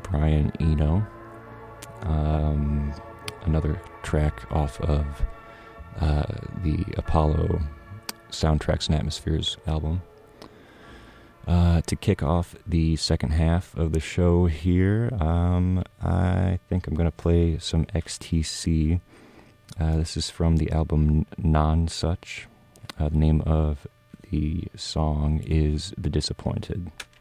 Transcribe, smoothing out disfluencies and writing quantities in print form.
Brian Eno. Another track off of the Apollo Soundtracks and Atmospheres album. To kick off the second half of the show here, I think I'm going to play some XTC. This is from the album Non-Such. The name of the song is The Disappointed.